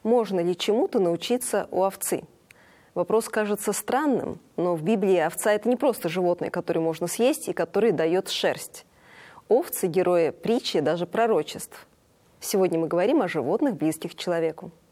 Можно ли чему-то научиться у овцы? Вопрос кажется странным, но в Библии овца – это не просто животное, которое можно съесть и которое дает шерсть. Овцы – герои притчи, даже пророчеств. Сегодня мы говорим о животных, близких человеку.